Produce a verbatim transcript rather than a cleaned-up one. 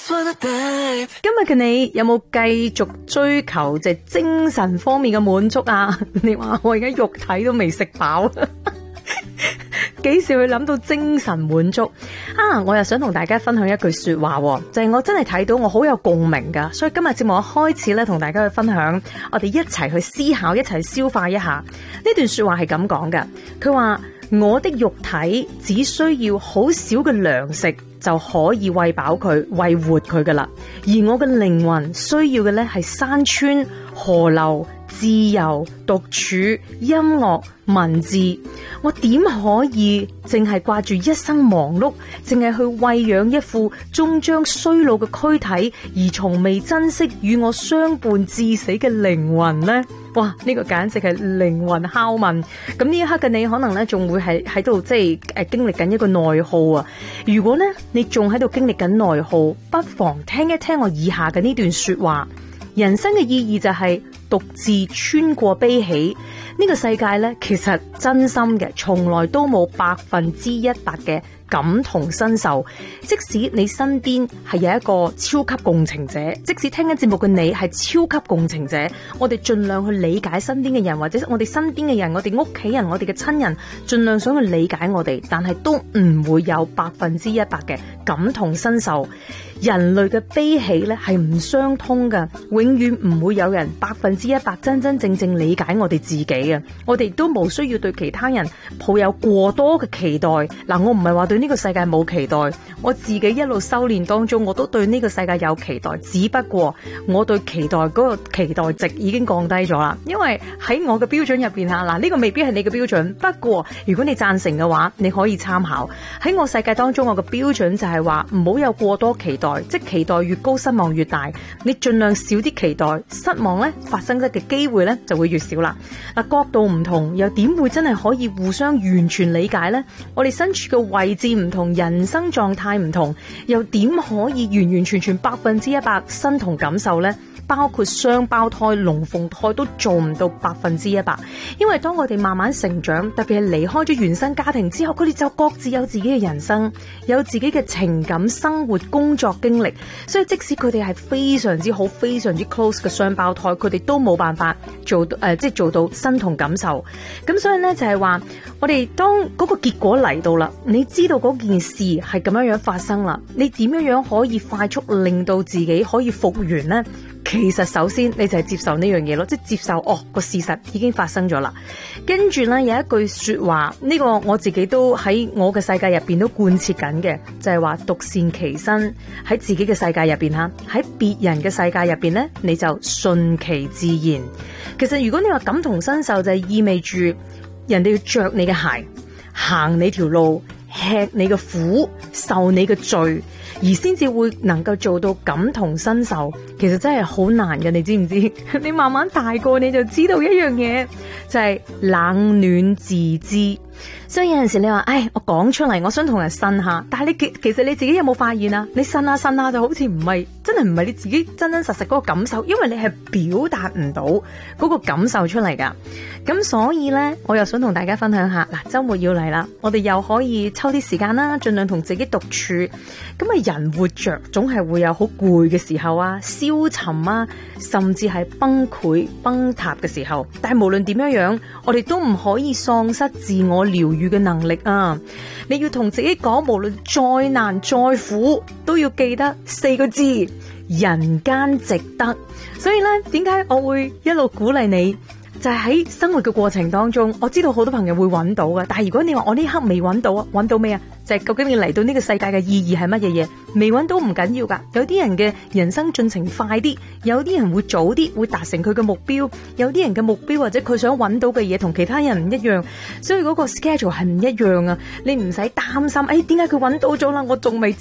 今日嘅你有冇繼續追求即係精神方面嘅滿足啊？你話我而家肉體都未食飽，幾時會諗到精神滿足啊？我又想同大家分享一句說話，就係我真係睇到我好有共鳴噶，所以今日節目我開始咧同大家去分享，我哋一齊去思考，一齊消化一下呢段說話係咁講嘅。佢話我的肉體只需要好少嘅糧食就可以餵飽佢、餵活佢噶啦，而我嘅靈魂需要嘅咧係山川、河流、自由、獨處、音樂、文字。我點可以淨係掛住一生忙碌，淨係去餵養一副終將衰老嘅軀體，而從未珍惜與我相伴至死嘅靈魂呢？哇！呢個簡直係靈魂拷問。咁呢一刻嘅你可能咧仲會係喺度即係誒經歷緊一個內耗啊！如果呢你仲喺度經歷緊內耗，不妨聽一聽我以下嘅呢段說話。人生嘅意義就係獨自穿過悲喜。呢個世界呢，其實真心嘅，從來都冇百分之一百嘅感同身受。即使你身邊係有一個超級共情者，即使聽緊節目嘅你係超級共情者，我哋盡量去理解身邊嘅人，或者我哋身邊嘅人，我哋屋企人，我哋嘅親人，盡量想去理解我哋，但係都唔會有百分之一百嘅感同身受。人類嘅悲喜咧係唔相通㗎，永遠唔會有人百分之一百真真正正理解我哋自己啊！我哋都冇需要對其他人抱有過多嘅期待。嗱，我唔係話對呢個世界冇期待，我自己一路修煉當中，我都對呢個世界有期待，只不過我對期待嗰個期待值已經降低咗啦。因為喺我嘅標準入邊啊，嗱，呢個未必係你嘅標準，不過如果你贊成嘅話，你可以參考。喺我世界當中，我嘅標準就係話唔好有過多期待。即期待越高，失望越大。你盡量少啲期待，失望咧發生得嘅機會咧就會越少啦。嗱，角度唔同，又點會真係可以互相完全理解呢？我哋身處嘅位置唔同，人生狀態唔同，又點可以完完全全百分之一百身同感受呢？包括雙胞胎、龍鳳胎都做唔到百分之一百，因為當我哋慢慢成長，特別係離開咗原生家庭之後，佢哋就各自有自己嘅人生，有自己嘅情感、生活、工作經歷，所以即使佢哋係非常之好、非常之 close 嘅雙胞胎，佢哋都冇辦法做到誒、呃，即係做到身同感受。咁所以呢，就係話，我哋當嗰個結果嚟到啦，你知道嗰件事係咁樣樣發生啦，你點樣樣可以快速令到自己可以復原呢？其實首先你就係接受呢樣嘢咯，即係接受哦個事實已經發生咗啦。跟住呢，有一句說話，呢個我自己都喺我嘅世界入邊都貫徹緊嘅，就係話獨善其身。喺自己嘅世界入邊吓，喺別人嘅世界入邊呢，你就順其自然。其實如果你話感同身受，就係意味住人哋要着你嘅鞋，行你條路，吃你嘅苦，受你嘅罪，而先至會能夠做到感同身受。其實真係好難嘅，你知唔知？你慢慢大個你就知道一樣嘢，就係冷暖自知。所以有陣時你話，唉，我講出嚟，我想同人呻下，但係你其其實你自己有冇發現啊？你呻下呻下就好似唔係真係唔係你自己真真實實嗰個感受，因為你係表達唔到嗰個感受出嚟噶。咁所以呢，我又想同大家分享下，嗱，周末要嚟啦，我哋又可以抽啲時間啦，盡量同自己獨處。咁啊，人活着總係會有好攰嘅時候啊，消沉啊，甚至係崩潰崩塌嘅時候。但係無論點樣樣，我哋都唔可以喪失自我療愈嘅能力啊！你要同自己講，無論再難再苦，都要記得四個字：人間值得。所以咧，點解我會一路鼓勵你？就係喺生活嘅過程當中，我知道好多朋友會揾到嘅，但係如果你話我呢刻未揾到啊，揾到咩啊？就係究竟你嚟到呢個世界嘅意義係乜嘢嘢？未揾到唔緊要噶，有啲人嘅人生進程快啲，有啲人會早啲會達成佢嘅目標，有啲人嘅目標或者佢想揾到嘅嘢同其他人唔一樣，所以嗰個 schedule 係唔一樣啊！你唔使擔心，誒，點解佢揾到咗啦？我仲未。